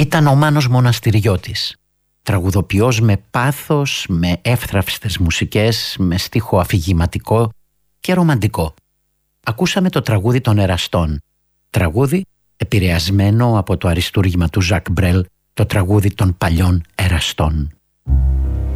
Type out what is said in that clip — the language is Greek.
ήταν ο Μάνος Μοναστηριώτης, τραγουδοποιός με πάθος, με εύθραυστες μουσικές, με στίχο αφηγηματικό και ρομαντικό. Ακούσαμε το τραγούδι των Εραστών, τραγούδι επηρεασμένο από το αριστούργημα του Ζακ Μπρέλ, το τραγούδι των παλιών Εραστών.